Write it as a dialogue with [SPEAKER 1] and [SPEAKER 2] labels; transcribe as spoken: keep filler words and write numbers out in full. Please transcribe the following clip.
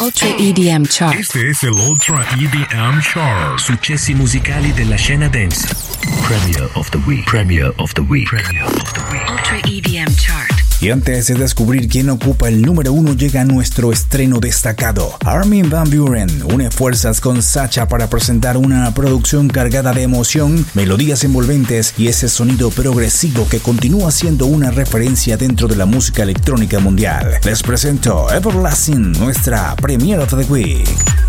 [SPEAKER 1] Ultra E D M Chart.
[SPEAKER 2] Este es el Ultra E D M Chart.
[SPEAKER 3] Successi musicali della scena dance. Premier of the Week. Premier of the Week. Premier of the Week.
[SPEAKER 1] Ultra E D M Chart.
[SPEAKER 4] Y antes de descubrir quién ocupa el número uno, llega nuestro estreno destacado. Armin van Buuren une fuerzas con Sacha para presentar una producción cargada de emoción, melodías envolventes y ese sonido progresivo que continúa siendo una referencia dentro de la música electrónica mundial. Les presento Everlasting, nuestra Premier of the Week.